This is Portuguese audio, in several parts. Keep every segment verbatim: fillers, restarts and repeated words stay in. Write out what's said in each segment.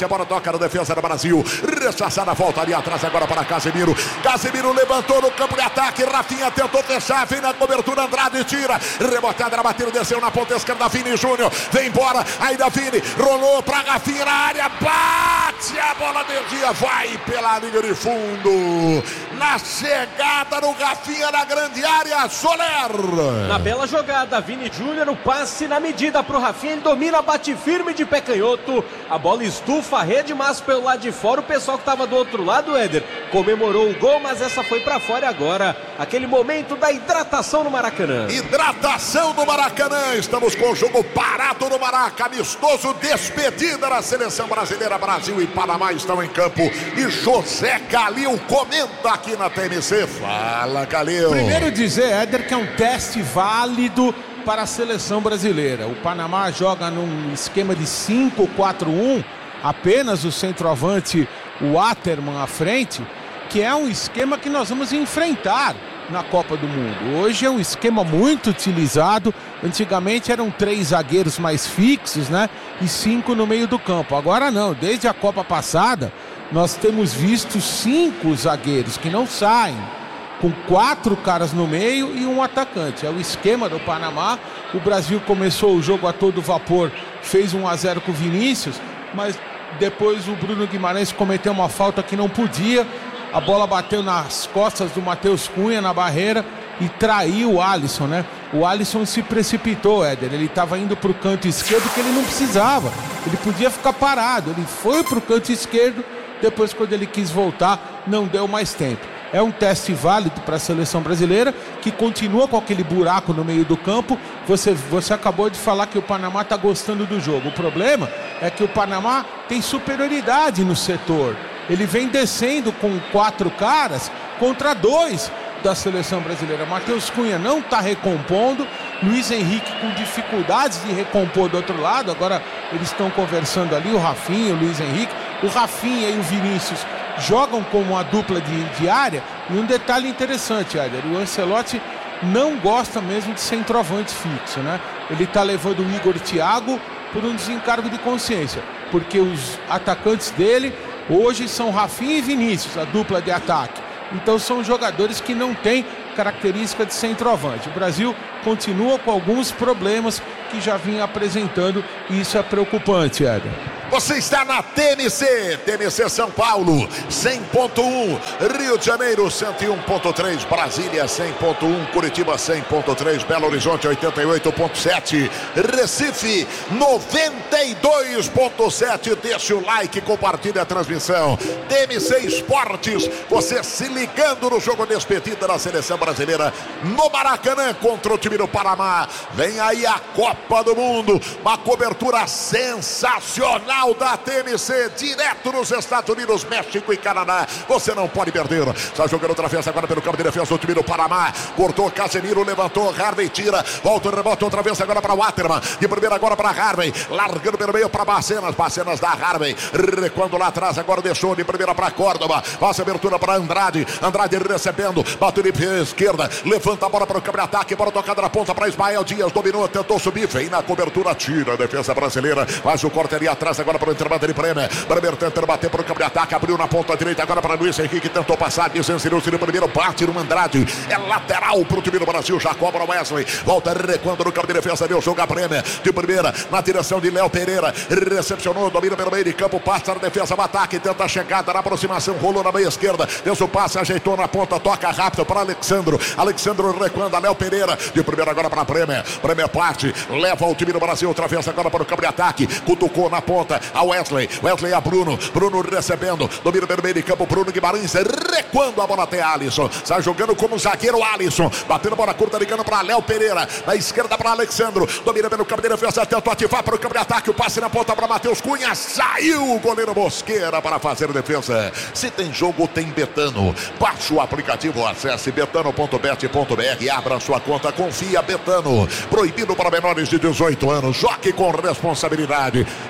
A bola toca na defesa do Brasil. Rechaçada, volta ali atrás agora para Casemiro. Casemiro levantou no campo de ataque. Rafinha tentou fechar, vem na cobertura. Andrade tira. Rebotada na batida, desceu na ponta esquerda. Vini Júnior vem embora. Ainda Vini rolou para Rafinha na área. Bate a bola, desvia, vai pela linha de fundo. Na chegada do Rafinha na grande área. Soler. Na bela jogada, Vini Júnior, o passe na medida para o Rafinha. Ele domina, bate firme de pé canhoto. A bola estufa a rede, mas pelo lado de fora o pessoal que estava do outro lado, Éder, comemorou o gol, mas essa foi para fora. Agora aquele momento da hidratação no Maracanã. Hidratação no Maracanã, estamos com o jogo parado no Maraca, amistoso, despedida da seleção brasileira. Brasil e Panamá estão em campo e José Calil comenta aqui na T M C. Fala, Calil. Primeiro dizer, Éder, que é um teste válido para a seleção brasileira. O Panamá joga num esquema de cinco quatro um, apenas o centroavante, o Waterman à frente, que é um esquema que nós vamos enfrentar na Copa do Mundo. Hoje é um esquema muito utilizado. Antigamente eram três zagueiros mais fixos, né? E cinco no meio do campo. Agora não, desde a Copa passada nós temos visto cinco zagueiros que não saem, com quatro caras no meio e um atacante. É o esquema do Panamá. O Brasil começou o jogo a todo vapor, fez um a zero com o Vinícius, mas depois o Bruno Guimarães cometeu uma falta que não podia. A bola bateu nas costas do Matheus Cunha na barreira e traiu o Alisson, né? O Alisson se precipitou, Éder. Ele estava indo para o canto esquerdo que ele não precisava. Ele podia ficar parado. Ele foi para o canto esquerdo. Depois, quando ele quis voltar, não deu mais tempo. É um teste válido para a seleção brasileira, que continua com aquele buraco no meio do campo. Você, você acabou de falar que o Panamá está gostando do jogo. O problema é que o Panamá tem superioridade no setor. Ele vem descendo com quatro caras contra dois da seleção brasileira. Matheus Cunha não está recompondo. Luiz Henrique com dificuldades de recompor do outro lado. Agora eles estão conversando ali, o Rafinha e o Luiz Henrique. O Rafinha e o Vinícius jogam como uma dupla de, de área. E um detalhe interessante, Éder, o Ancelotti não gosta mesmo de centroavante fixo, né? Ele está levando o Igor Thiago por um desencargo de consciência, porque os atacantes dele hoje são Rafinha e Vinícius, a dupla de ataque. Então são jogadores que não têm característica de centroavante. O Brasil continua com alguns problemas que já vinha apresentando e isso é preocupante, Éder. Você está na T M C, T M C São Paulo, cem ponto um, Rio de Janeiro, cento e um ponto três, Brasília, cem ponto um, Curitiba, cem ponto três, Belo Horizonte, oitenta e oito ponto sete, Recife, noventa e dois ponto sete. Deixa o like, compartilha a transmissão. T M C Esportes, você se ligando no jogo despedida da seleção brasileira no Maracanã contra o time do Panamá. Vem aí a Copa do Mundo, uma cobertura sensacional da T M C, direto nos Estados Unidos, México e Canadá. Você não pode perder. Está jogando outra vez agora pelo campo de defesa do time do Panamá. Cortou Casemiro, levantou, Harvey tira, volta o rebote outra vez agora para Waterman. De primeira agora para Harvey, largando pelo meio para Bacenas, Bacenas da Harvey, recuando lá atrás, agora deixou de primeira para Córdoba, passa abertura para Andrade, Andrade recebendo, bateu de esquerda, levanta a bola para o campo de ataque, bola tocada na ponta para Ismael Dias, dominou, tentou subir, vem na cobertura, tira a defesa brasileira, faz o corte ali atrás agora para o intervalo de Bremer. Bremer tentando bater para o campo de ataque, abriu na ponta direita agora para Luiz Henrique, tentou passar, desensinou-se no primeiro, bate no Andrade, é lateral para o time do Brasil, já cobra o Wesley, volta recuando no campo de defesa, deu jogo a Bremer, de primeira, na direção de Léo Pereira, recepcionou, domina pelo meio de campo, passa na defesa, o ataque, tenta a chegada na aproximação, rolou na meia esquerda, deu seu passe, ajeitou na ponta, toca rápido para Alexandro, Alexandro recuando, Léo Pereira, de primeira agora para Bremer, Bremer parte, leva o time do Brasil outra vez agora para o campo de ataque, cutucou na ponta, a Wesley, Wesley a Bruno, Bruno recebendo, domina pelo meio de campo, Bruno Guimarães recuando a bola até Alisson, sai jogando como zagueiro Alisson, batendo a bola curta, ligando para Léo Pereira, na esquerda para Alexandro, domina pelo campo de defesa, tentou ativar para o campo de ataque, o passe na ponta para Matheus Cunha, saiu o goleiro Mosqueira para fazer defesa. Se tem jogo, tem Betano, baixe o aplicativo, acesse betano ponto bet ponto br, abra sua conta, confia. Betano, proibido para menores de dezoito anos, jogue com responsabilidade.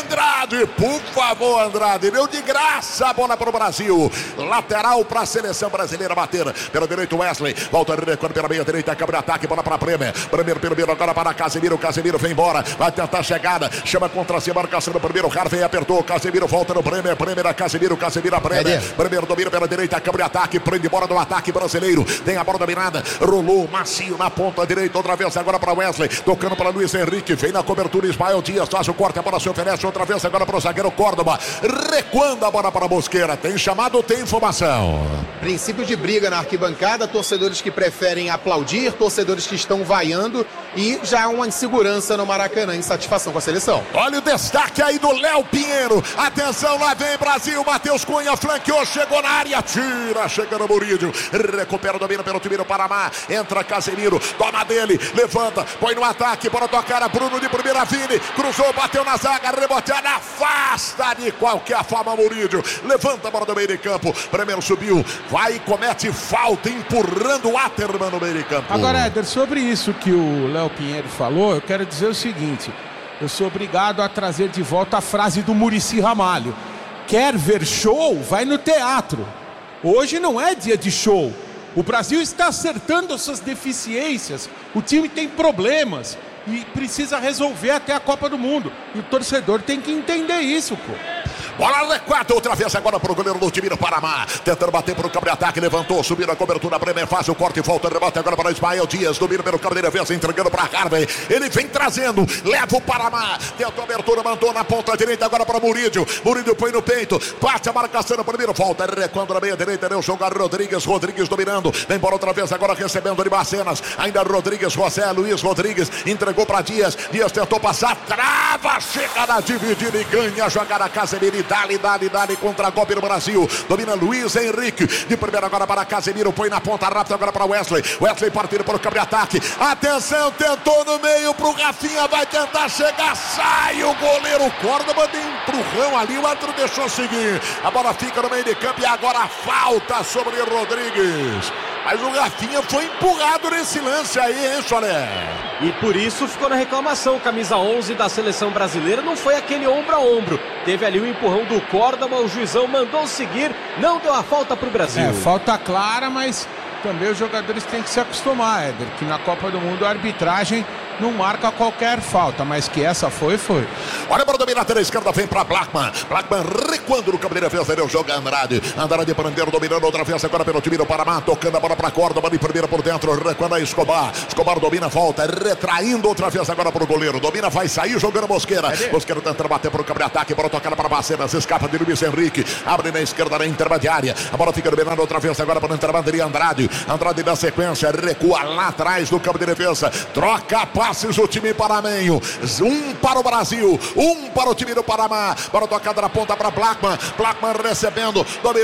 Andrade, por favor, Andrade, deu de graça a bola para o Brasil. Lateral para a seleção brasileira bater. Pelo direito, Wesley. Volta recuando pela meia direita. Câmara de ataque. Bola para Bremer. Bremer pelo meio agora para Casemiro. Casemiro vem embora. Vai tentar a chegada. Chama contra si. Marcação no primeiro. Harvey apertou. Casemiro volta no Bremer. Bremer a Casemiro. Casemiro a Bremer. Bremer domina pela direita. Câmara de ataque. Prende bola do ataque brasileiro. Tem a bola dominada. Rolou macio na ponta direita. Outra vez agora para Wesley. Tocando para Luiz Henrique. Vem na cobertura. Ismael Dias faz o corte. A bola se oferece. Outra vez agora para o zagueiro Córdoba. Recuando a bola para a Mosqueira. Tem chamado, tem informação. Princípio de briga na arquibancada, torcedores que preferem aplaudir, torcedores que estão vaiando e já há uma insegurança no Maracanã, insatisfação com a seleção. Olha o destaque aí do Léo Pinheiro. Atenção, lá vem Brasil. Matheus Cunha flanqueou, chegou na área, tira, chega no Murídio. Recupera o domínio pelo time do Paraná. Entra Casemiro, toma dele, levanta, põe no ataque, bora tocar a Bruno de primeira, Vini, cruzou, bateu na zaga, reboteada, afasta de qualquer forma Murídio. Levanta a bola do meio de campo. Primeiro subiu, vai e comete falta, empurrando o Aterman no meio de campo. Agora, Éder, sobre isso que o Léo Pinheiro falou, eu quero dizer o seguinte: eu sou obrigado a trazer de volta a frase do Muricy Ramalho: quer ver show? Vai no teatro. Hoje não é dia de show. O Brasil está acertando suas deficiências. O time tem problemas e precisa resolver até a Copa do Mundo. E o torcedor tem que entender isso, pô. Bola recuada outra vez agora para o goleiro do time do Paraná. Tentando bater para o campo de ataque, levantou, subiu a cobertura. Bremer faz o corte e volta, rebate agora para Ismael Dias. Domina pelo campo de defesa, entregando para Harvey. Ele vem trazendo, leva o Paraná. Tentou a abertura, mandou na ponta direita agora para Murídio. Murídio põe no peito, bate a marcação no primeiro, volta, recuando na meia direita. Deu jogar Rodrigues, Rodrigues dominando. Vem bola outra vez agora recebendo de Bacenas. Ainda Rodrigues, José Luiz Rodrigues entregou para Dias. Dias tentou passar, trava, chega na dividida e ganha a jogada Casemiro. Dali, dali, dali, contra golpe no Brasil. Domina Luiz Henrique. De primeira agora para Casemiro. Põe na ponta rápida agora para Wesley. Wesley partindo para o campo de ataque. Atenção, tentou no meio pro Rafinha. Vai tentar chegar. Sai o goleiro Córdoba. Deu um empurrão ali. O outro deixou seguir. A bola fica no meio de campo. E agora falta sobre Rodrigues. Mas o Rafinha foi empurrado nesse lance aí, hein, Solé? E por isso ficou na reclamação. Camisa onze da seleção brasileira não foi aquele ombro a ombro. Teve ali o empurrão do Córdoba, o juizão mandou seguir, não deu a falta pro Brasil. É, falta clara, mas também os jogadores têm que se acostumar, Éder, que na Copa do Mundo a arbitragem não marca qualquer falta, mas que essa foi, foi. Olha para dominar pela esquerda, vem para Blackman. Blackman recuando no campo de defesa, deu jogo a Andrade. Andrade prendendo, dominando outra vez agora pelo time do Paraná, tocando a bola para Córdoba, de primeira por dentro, recuando a Escobar. Escobar domina, volta, retraindo outra vez agora para o goleiro. Domina, vai sair jogando Mosqueira. É Mosqueira tentando bater para o campo de ataque, bola tocada para Bacenas, escapa de Luiz Henrique, abre na esquerda, na intermediária. A bola fica dominando outra vez agora para o intermediário Andrade. Andrade na sequência, recua lá atrás do campo de defesa, troca passes o time panamenho, um para o Brasil, um para o time do Paraná, para tocada na ponta para Blackman, Blackman recebendo, dominou